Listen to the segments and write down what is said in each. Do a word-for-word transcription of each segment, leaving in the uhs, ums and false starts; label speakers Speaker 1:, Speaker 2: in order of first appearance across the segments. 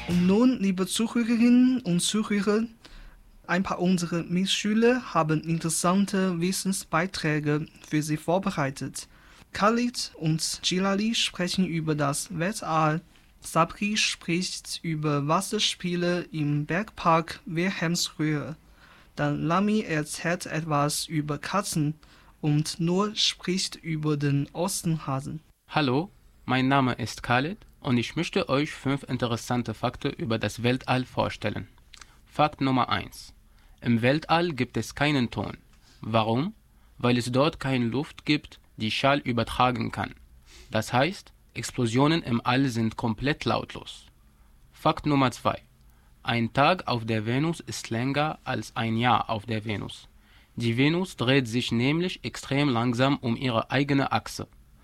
Speaker 1: Und nun, liebe Zuhörerinnen und Zuhörer, ein paar unserer Mitschüler haben interessante Wissensbeiträge für Sie vorbereitet. Khalid und Gilali sprechen über das Weltall, Sabri spricht über Wasserspiele im Bergpark Wilhelmshöhe. Dann Lami erzählt etwas über Katzen und Nur spricht über den Osterhasen.
Speaker 2: Hallo, mein Name ist Khalid und ich möchte euch fünf interessante Fakten über das Weltall vorstellen. Fakt Nummer eins. Im Weltall gibt es keinen Ton. Warum? Weil es dort keine Luft gibt, die Schall übertragen kann. Das heißt, Explosionen im All sind komplett lautlos. Fakt Nummer zwei. Ein Tag auf der Venus ist länger als ein Jahr auf der Venus. Die Venus dreht sich nämlich extrem langsam um ihre eigene Achse.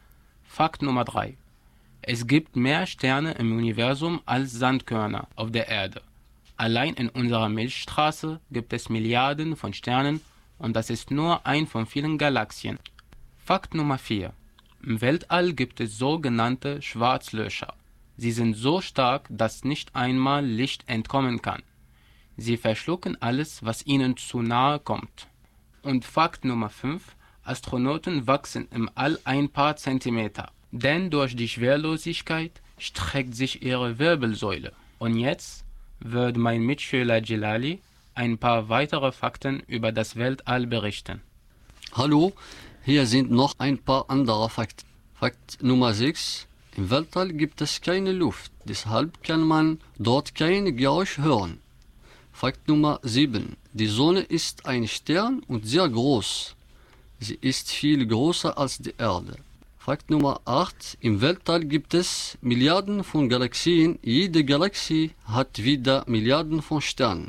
Speaker 2: Fakt Nummer drei. Es gibt mehr Sterne im Universum als Sandkörner auf der Erde. Allein in unserer Milchstraße gibt es Milliarden von Sternen und das ist nur ein von vielen Galaxien. Fakt Nummer vier. Im Weltall gibt es sogenannte Schwarzlöcher. Sie sind so stark, dass nicht einmal Licht entkommen kann. Sie verschlucken alles, was ihnen zu nahe kommt. Und Fakt Nummer fünf. Astronauten wachsen im All ein paar Zentimeter, denn durch die Schwerlosigkeit streckt sich ihre Wirbelsäule. Und jetzt wird mein Mitschüler Gilali ein paar weitere Fakten über das Weltall berichten.
Speaker 3: Hallo, hier sind noch ein paar andere Fakten. Fakt Nummer sechs. Im Weltall gibt es keine Luft, deshalb kann man dort kein Geräusch hören. Fakt Nummer sieben. Die Sonne ist ein Stern und sehr groß. Sie ist viel größer als die Erde. Fakt Nummer acht. Im Weltall gibt es Milliarden von Galaxien. Jede Galaxie hat wieder Milliarden von Sternen.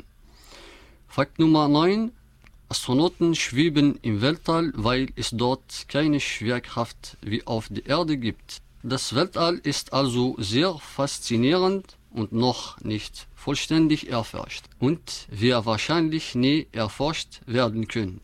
Speaker 3: Fakt Nummer neun. Astronauten schweben im Weltall, weil es dort keine Schwerkraft wie auf der Erde gibt. Das Weltall ist also sehr faszinierend und noch nicht vollständig erforscht und wird wahrscheinlich nie erforscht werden können.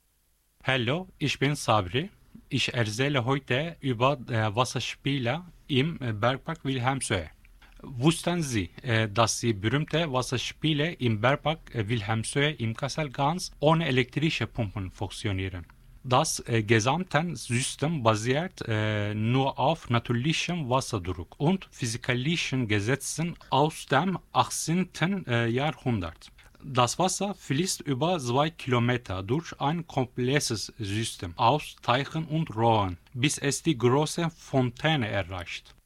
Speaker 4: Hallo, ich bin Sabri. Ich erzähle heute über äh, Wasserspiele im äh, Bergpark Wilhelmshöhe. Wussten Sie, äh, dass die berühmten Wasserspiele im Bergpark äh, Wilhelmshöhe im Kassel ganz ohne elektrische Pumpen funktionieren? Das äh, gesamte System basiert äh, nur auf natürlichem Wasserdruck und physikalischen Gesetzen aus dem achtzehnten Äh, Jahrhundert. Das Wasser fließt über zwei Kilometer durch ein komplexes System aus Teichen und Rohren, bis es die große Fontäne erreicht.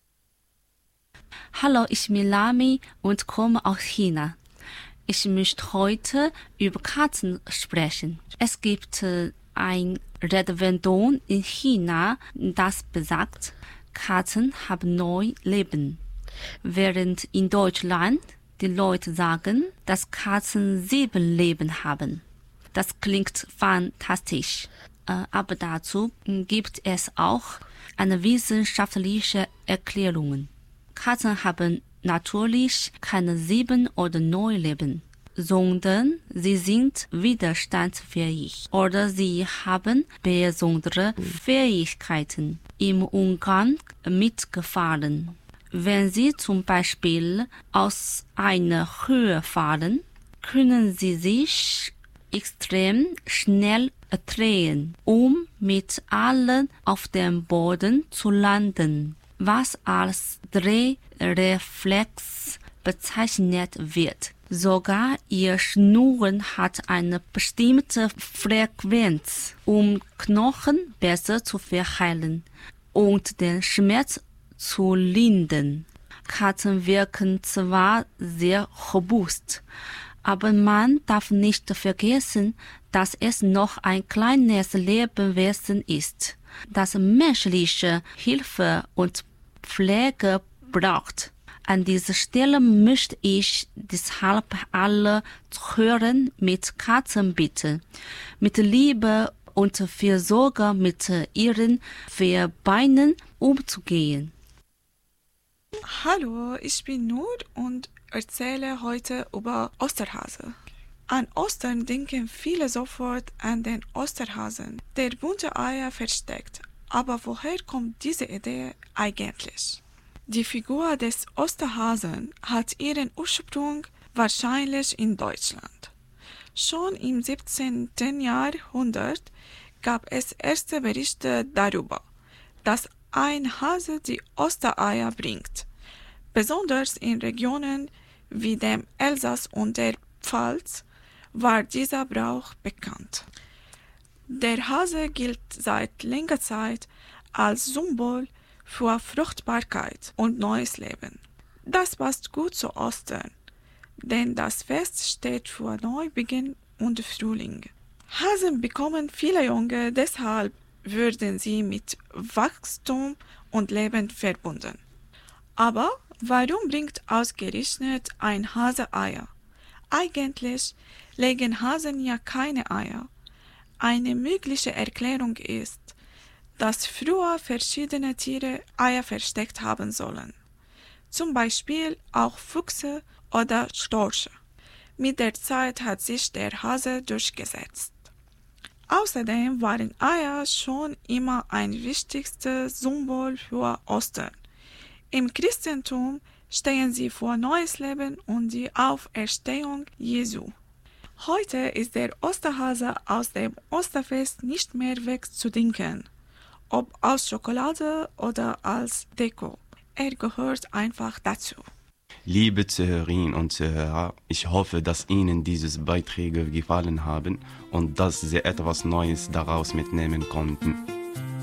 Speaker 5: Hallo, ich bin Lami und komme aus China. Ich möchte heute über Katzen sprechen. Es gibt äh, ein Redewendung in China, das besagt, Katzen haben neun Leben. Während in Deutschland die Leute sagen, dass Katzen sieben Leben haben. Das klingt fantastisch. Äh, aber dazu gibt es auch eine wissenschaftliche Erklärung. Katzen haben natürlich keine sieben oder neun Leben, sondern sie sind widerstandsfähig oder sie haben besondere Fähigkeiten im Umgang mit Gefahren. Wenn Sie zum Beispiel aus einer Höhe fallen, können Sie sich extrem schnell drehen, um mit allen auf dem Boden zu landen, was als Drehreflex bezeichnet wird. Sogar Ihr Schnurren hat eine bestimmte Frequenz, um Knochen besser zu verheilen und den Schmerz zu lindern. Katzen wirken zwar sehr robust, aber man darf nicht vergessen, dass es noch ein kleines Lebewesen ist, das menschliche Hilfe und Pflege braucht. An dieser Stelle möchte ich deshalb alle Zuhörer mit Katzen bitten, mit Liebe und Fürsorge mit ihren vier Beinen umzugehen.
Speaker 6: Hallo, ich bin Nur und erzähle heute über Osterhase. An Ostern denken viele sofort an den Osterhasen, der bunte Eier versteckt. Aber woher kommt diese Idee eigentlich? Die Figur des Osterhasen hat ihren Ursprung wahrscheinlich in Deutschland. Schon im siebzehnten Jahrhundert gab es erste Berichte darüber, dass ein Hase die Ostereier bringt. Besonders in Regionen wie dem Elsass und der Pfalz war dieser Brauch bekannt. Der Hase gilt seit längerer Zeit als Symbol für Fruchtbarkeit und neues Leben. Das passt gut zu Ostern, denn das Fest steht für Neubeginn und Frühling. Hasen bekommen viele Junge, deshalb würden sie mit Wachstum und Leben verbunden. Aber warum bringt ausgerechnet ein Hase Eier? Eigentlich legen Hasen ja keine Eier. Eine mögliche Erklärung ist, dass früher verschiedene Tiere Eier versteckt haben sollen. Zum Beispiel auch Füchse oder Störche. Mit der Zeit hat sich der Hase durchgesetzt. Außerdem waren Eier schon immer ein wichtigstes Symbol für Ostern. Im Christentum stehen sie für neues Leben und die Auferstehung Jesu. Heute ist der Osterhase aus dem Osterfest nicht mehr wegzudenken, ob aus Schokolade oder als Deko. Er gehört einfach dazu.
Speaker 7: Liebe Zuhörerinnen und Zuhörer, ich hoffe, dass Ihnen diese Beiträge gefallen haben und dass Sie etwas Neues daraus mitnehmen konnten.